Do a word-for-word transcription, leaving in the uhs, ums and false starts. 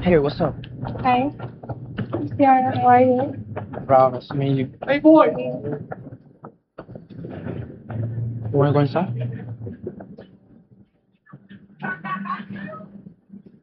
Hey, what's up? Hi, Tiana, how are you? Bro, nice to meet you. Hey, boy. You wanna go inside?